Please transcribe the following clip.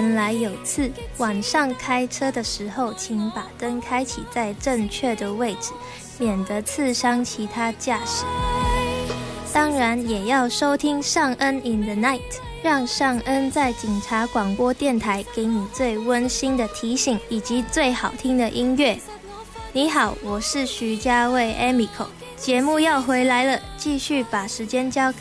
言来有刺，晚上开车的时候，请把灯开启在正确的位置，免得刺伤其他驾驶。当然也要收听尚恩 in the night， 让尚恩在警察广播电台给你最温馨的提醒以及最好听的音乐。你好，我是徐家卫 Emiko， 节目要回来了，继续把时间交给